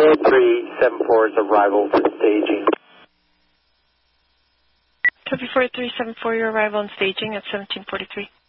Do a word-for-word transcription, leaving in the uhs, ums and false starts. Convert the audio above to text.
four three seven four's arrival for staging. Copy four three seven four, your arrival and staging at seventeen forty-three.